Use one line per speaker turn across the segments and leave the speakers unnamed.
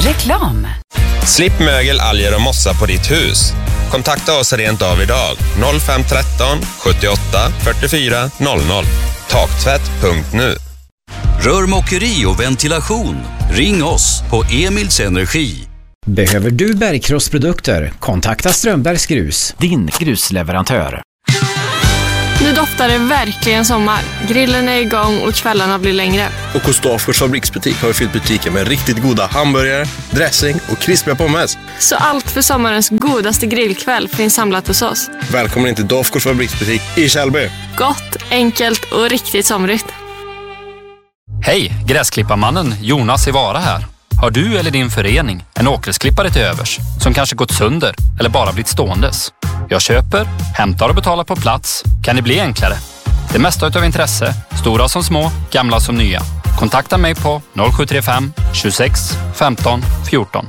Reklam.
Slipp mögel, alger och mossa på ditt hus. Kontakta oss rent av idag. 0513 78 44 00. Taktvätt.nu.
Rörmokeri och ventilation. Ring oss på Emils Energi.
Behöver du bergkrossprodukter? Kontakta Strömbergs Grus, din grusleverantör.
Nu doftar det verkligen sommar. Grillen är igång och kvällarna blir längre.
Och hos Dafgårds fabriksbutik har vi fyllt butiken med riktigt goda hamburgare, dressing och krispiga pommes.
Så allt för sommarens godaste grillkväll finns samlat hos oss.
Välkommen in till Dafgårds fabriksbutik i Kjellby.
Gott, enkelt och riktigt somrigt.
Hej, gräsklipparmannen Jonas i Vara här. Har du eller din förening en åkersklippare till övers som kanske gått sönder eller bara blivit ståendes? Jag köper, hämtar och betalar på plats. Kan det bli enklare? Det mesta utav intresse, stora som små, gamla som nya. Kontakta mig på 0735 26 15 14.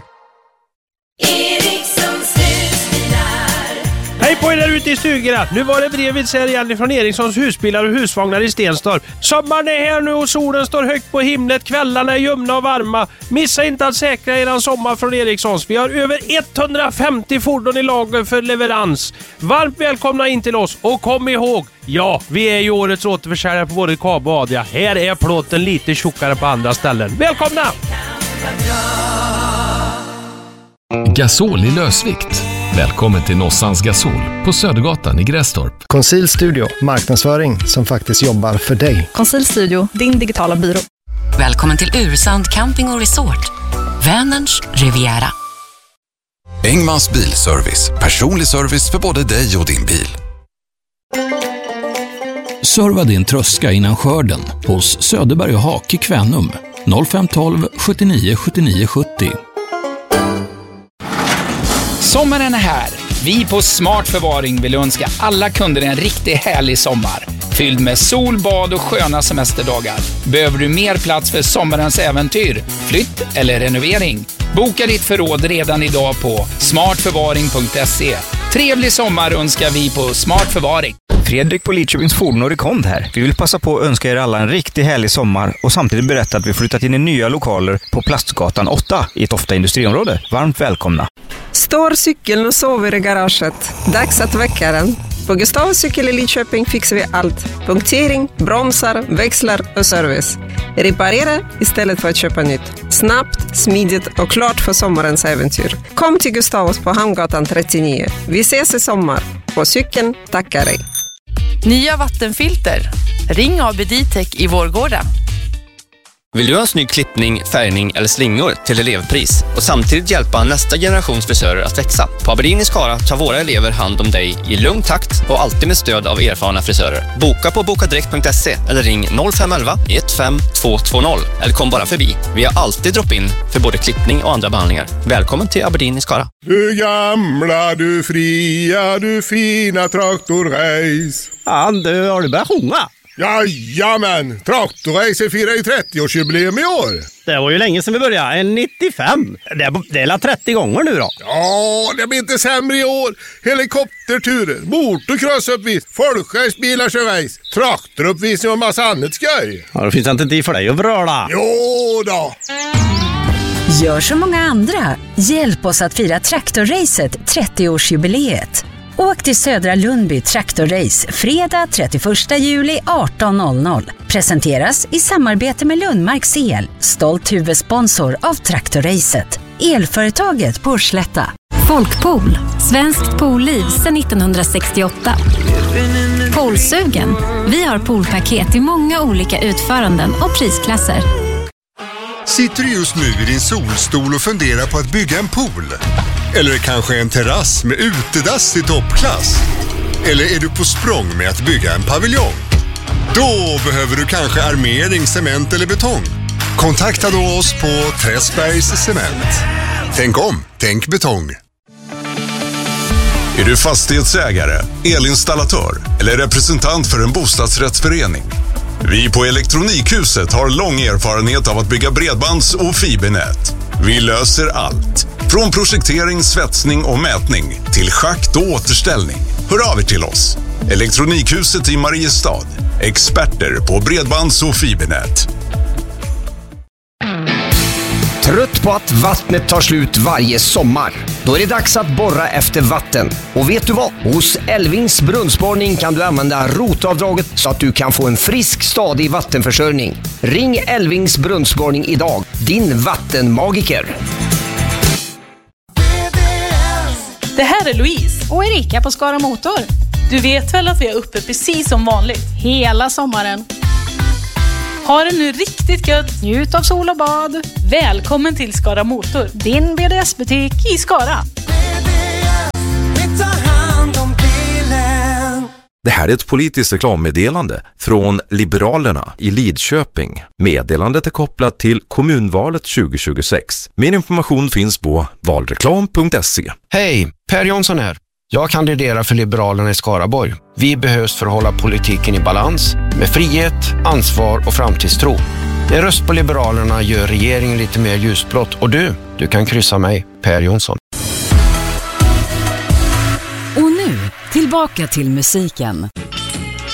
Hej på er där ute i stugorna. Nu var det brevet här igen från Erikssons husbilar och husvagnar i Stenstorp. Sommaren är här nu och solen står högt på himlet. Kvällarna är ljumna och varma. Missa inte att säkra eran sommar från Erikssons. Vi har över 150 fordon i lager för leverans. Varmt välkomna in till oss och kom ihåg, ja, vi är ju årets återförsäljare på både Kab och Adria. Här är plåten lite tjockare på andra ställen. Välkomna!
Gasol i lösvikt. Välkommen till Nossans Gasol på Södergatan i Grästorp.
Conceal Studio, marknadsföring som faktiskt jobbar för dig.
Conceal Studio, din digitala byrå.
Välkommen till Ursand Camping och Resort. Vänerns Riviera.
Engmans bilservice. Personlig service för både dig och din bil.
Serva din tröska innan skörden hos Söderberg och Hak i Kvänum. 0512 79 79 70.
Sommaren är här. Vi på Smart Förvaring vill önska alla kunder en riktigt härlig sommar. Fylld med sol, bad och sköna semesterdagar. Behöver du mer plats för sommarens äventyr, flytt eller renovering? Boka ditt förråd redan idag på smartförvaring.se. Trevlig sommar önskar vi på Smart Förvaring.
Fredrik på Lidköpings Fordon och Rekond här. Vi vill passa på att önska er alla en riktigt härlig sommar och samtidigt berätta att vi flyttat in i nya lokaler på Plastgatan 8 i ett ofta industriområde. Varmt välkomna!
Står cykeln och sover i garaget. Dags att väcka den. På Gustav Cykel i Lidköping fixar vi allt. Punktering, bromsar, växlar och service. Reparera istället för att köpa nytt. Snabbt, smidigt och klart för sommarens äventyr. Kom till Gustavs på Hamngatan 39. Vi ses i sommar. På cykeln tackar dig.
Nya vattenfilter. Ring AB Ditec i Vårgårda.
Vill du ha en snygg klippning, färgning eller slingor till elevpris och samtidigt hjälpa nästa generations frisörer att växa? På Aberdeen i Skara tar våra elever hand om dig i lugn takt och alltid med stöd av erfarna frisörer. Boka på bokadirekt.se eller ring 0511 15 220 eller kom bara förbi. Vi har alltid drop-in för både klippning och andra behandlingar. Välkommen till Aberdeen i Skara.
Du gamla, du fria, du fina traktorrace.
Ja, du har du börjat sjunga?
Jajamän, Traktorrace firar ju 30-årsjubileum i år.
Det var ju länge sedan vi började, 95. Det är 30 gånger nu då.
Ja, det blir inte sämre i år. Helikopterturer, motorcrossuppvis, folkracebilar kör race, traktoruppvisning och massa annat skoj.
Ja, då finns det inte tid för dig att vröla.
Jo då.
Gör som många andra. Hjälp oss att fira Traktorracet 30-årsjubileet. Åk till Södra Lundby Traktorrace fredag 31 juli 18.00. Presenteras i samarbete med Lundmarks El, stolt huvudsponsor av Traktorracet. Elföretaget på Slätta.
Folkpool, svenskt poolliv sedan 1968. Poolsugen. Vi har poolpaket i många olika utföranden och prisklasser.
Sitter du just nu i din solstol och funderar på att bygga en pool? Eller kanske en terrass med utedass i toppklass? Eller är du på språng med att bygga en paviljong? Då behöver du kanske armering, cement eller betong. Kontakta då oss på Träsbergs Cement. Tänk om, tänk betong.
Är du fastighetsägare, elinstallatör eller representant för en bostadsrättsförening? Vi på Elektronikhuset har lång erfarenhet av att bygga bredbands- och fibernät. Vi löser allt. Från projektering, svetsning och mätning till schakt och återställning. Hör av er till oss. Elektronikhuset i Mariestad. Experter på bredbands- och fibernät.
Trött på att vattnet tar slut varje sommar? Då är det dags att borra efter vatten. Och vet du vad? Hos Elvings brunnsborrning kan du använda rotavdraget så att du kan få en frisk, stadig vattenförsörjning. Ring Elvings brunnsborrning idag. Din vattenmagiker.
Det här är Louise och Erika på Skara Motor. Du vet väl att vi är uppe precis som vanligt hela sommaren. Ha det nu riktigt gött. Njut av sol och bad. Välkommen till Skara Motor, din BDS-butik i Skara.
Det här är ett politiskt reklammeddelande från Liberalerna i Lidköping. Meddelandet är kopplat till kommunvalet 2026. Mer information finns på valreklam.se.
Hej, Per Jonsson här. Jag kandiderar för Liberalerna i Skaraborg. Vi behövs för att hålla politiken i balans med frihet, ansvar och framtidstro. En röst på Liberalerna gör regeringen lite mer ljusblått och du kan kryssa mig, Per Jonsson.
Och nu, tillbaka till musiken.